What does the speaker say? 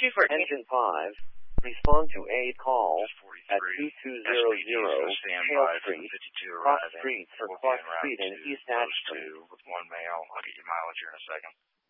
214. Engine 5, respond to a call at 2200 Hale Street, Clark Street, or Clark Street in East Ashland. With one male. I'll get your mileage here in a second.